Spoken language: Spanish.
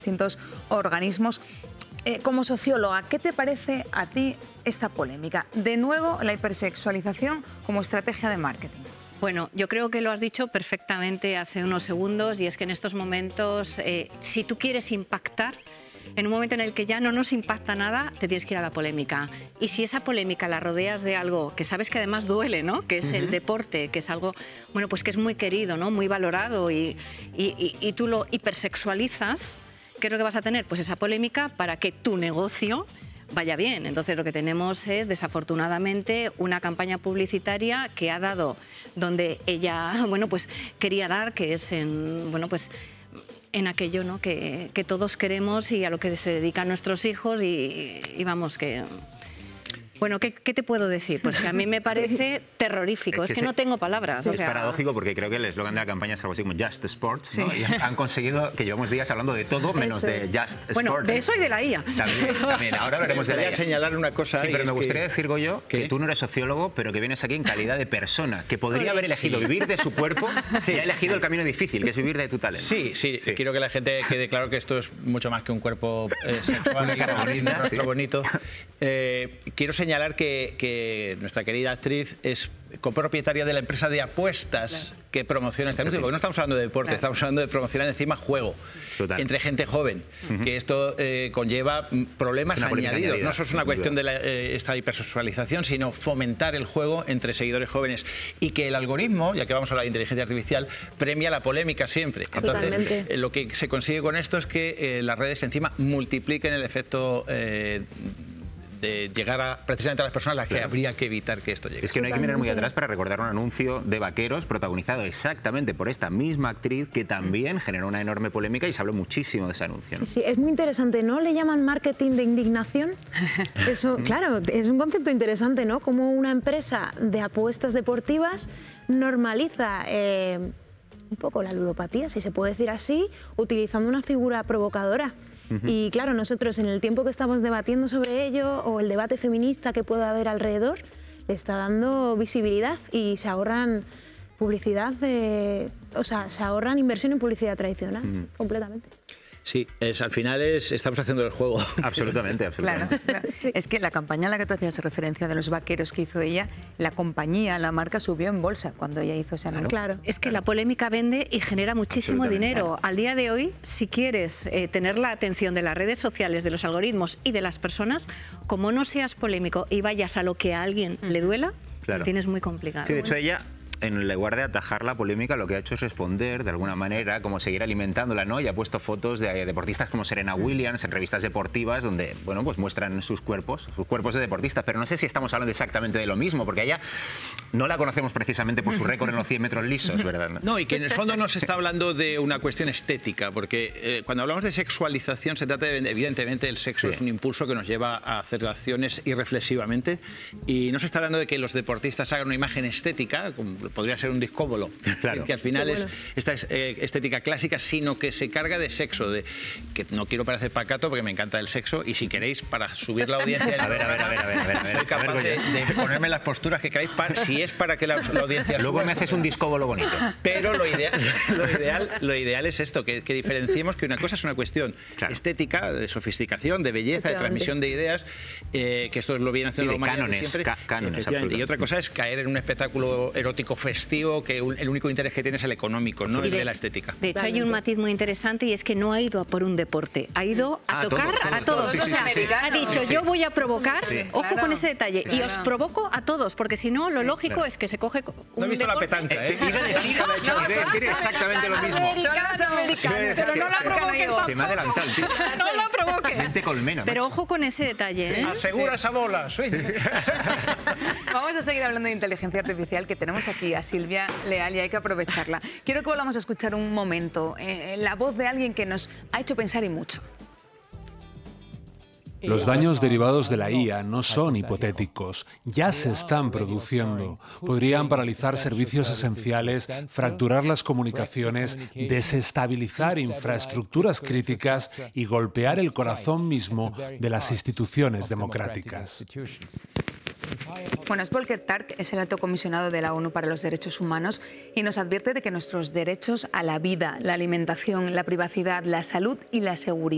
distintos organismos. Como socióloga, ¿qué te parece a ti esta polémica? De nuevo, la hipersexualización como estrategia de marketing. Bueno, yo creo que lo has dicho perfectamente hace unos segundos, y es que en estos momentos, si tú quieres impactar, en un momento en el que ya no nos impacta nada, te tienes que ir a la polémica. Y si esa polémica la rodeas de algo que sabes que además duele, ¿no? Que es el deporte, que es algo, bueno, pues que es muy querido, ¿no? Muy valorado, y tú lo hipersexualizas, ¿qué es lo que vas a tener? Pues esa polémica para que tu negocio vaya bien. Entonces lo que tenemos es, desafortunadamente, una campaña publicitaria que ha dado donde ella, bueno, pues quería dar, que es en, bueno, pues en aquello, ¿no? que todos queremos y a lo que se dedican nuestros hijos, y vamos, que... Bueno, ¿qué te puedo decir? Pues que a mí me parece terrorífico, es que no tengo palabras. Es paradójico, porque creo que el eslogan de la campaña es algo así como Just Sports, ¿no? Y han conseguido que llevamos días hablando de todo menos de Just Sports. Bueno, de eso y de la IA. También, ahora hablaremos de la IA. Quería señalar una cosa. Sí, pero me gustaría decir, Goyo, que tú no eres sociólogo, pero que vienes aquí en calidad de persona, que podría haber elegido vivir de su cuerpo y ha elegido el camino difícil, que es vivir de tu talento. Sí. Quiero que la gente quede claro que esto es mucho más que un cuerpo sexual, una cara bonita, un rostro bonito. Quiero señalar que nuestra querida actriz es copropietaria de la empresa de apuestas que promociona este anuncio, porque no estamos hablando de deporte, estamos hablando de promocionar encima juego entre gente joven, que esto conlleva problemas añadidos. No solo es una cuestión de esta hipersexualización, sino fomentar el juego entre seguidores jóvenes, y que el algoritmo, ya que vamos a hablar de inteligencia artificial, premia la polémica siempre. Entonces, lo que se consigue con esto es que las redes encima multipliquen el efecto de llegar precisamente a las personas a las que habría que evitar que esto llegue. Es que no hay que mirar muy atrás para recordar un anuncio de vaqueros protagonizado exactamente por esta misma actriz, que también generó una enorme polémica y se habló muchísimo de ese anuncio, ¿no? Sí, es muy interesante, ¿no? Le llaman marketing de indignación. Eso, claro, es un concepto interesante, ¿no? Como una empresa de apuestas deportivas normaliza un poco la ludopatía, si se puede decir así, utilizando una figura provocadora. Y claro, nosotros en el tiempo que estamos debatiendo sobre ello, o el debate feminista que pueda haber alrededor, le está dando visibilidad y se ahorran publicidad, se ahorran inversión en publicidad tradicional, completamente. Sí, al final estamos haciendo el juego. Absolutamente. Claro. Es que la campaña a la que tú hacías referencia de los vaqueros que hizo ella, la compañía, la marca subió en bolsa cuando ella hizo ese anuncio. Claro. Es que la polémica vende y genera muchísimo dinero. Al día de hoy, si quieres tener la atención de las redes sociales, de los algoritmos y de las personas, como no seas polémico y vayas a lo que a alguien le duela, lo tienes muy complicado. Sí, de hecho ella, en lugar de atajar la polémica, lo que ha hecho es responder de alguna manera, como seguir alimentándola, ¿no? Y ha puesto fotos de deportistas como Serena Williams en revistas deportivas donde, bueno, pues muestran sus cuerpos de deportistas, pero no sé si estamos hablando exactamente de lo mismo, porque a ella no la conocemos precisamente por su récord en los 100 metros lisos, ¿verdad? No, y que en el fondo no se está hablando de una cuestión estética, porque cuando hablamos de sexualización se trata de, evidentemente, el sexo es un impulso que nos lleva a hacer acciones irreflexivamente, y no se está hablando de que los deportistas hagan una imagen estética, como podría ser un discóbolo, que al final es esta estética clásica, sino que se carga de sexo, de que no quiero parecer pacato porque me encanta el sexo, y si queréis, para subir la audiencia, a ver, soy capaz de ponerme las posturas que queráis, si es para que la audiencia luego suba, me haces un discóbolo bonito. Pero lo ideal es esto, que diferenciemos que una cosa es una cuestión estética, de sofisticación, de belleza, de transmisión de ideas, que esto lo viene haciendo la humanidad siempre, cánones, y otra cosa es caer en un espectáculo erótico festivo que el único interés que tiene es el económico, no el de la estética. De hecho, hay un matiz muy interesante, y es que no ha ido a por un deporte, ha ido a tocar a todos. O sea, ha dicho, yo voy a provocar, ojo con ese detalle, y os provoco a todos, porque si no, lo lógico es que se coge un No he visto deporte. la petanca, Iba a decir exactamente lo mismo. Son los americanos, pero no la provoques. Se me ha adelantado el tío. No la provoques. Mente colmena. Pero ojo con ese detalle, ¿eh? Asegura esa bola, Vamos a seguir hablando de inteligencia artificial, que tenemos aquí a Silvia Leal y hay que aprovecharla. Quiero que volvamos a escuchar un momento la voz de alguien que nos ha hecho pensar y mucho. Los daños derivados de la IA no son hipotéticos, ya se están produciendo. Podrían paralizar servicios esenciales, fracturar las comunicaciones, desestabilizar infraestructuras críticas y golpear el corazón mismo de las instituciones democráticas. Bueno, Volker Turk es el alto comisionado de la ONU para los Derechos Humanos y nos advierte de que nuestros derechos a la vida, la alimentación, la privacidad, la salud y la seguridad